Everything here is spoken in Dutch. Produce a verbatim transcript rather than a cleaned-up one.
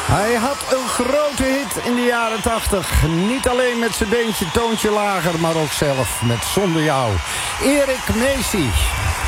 Hij had een grote hit in de jaren tachtig. Niet alleen met zijn beentje toontje lager, maar ook zelf met Zonder Jou. Erik Macy.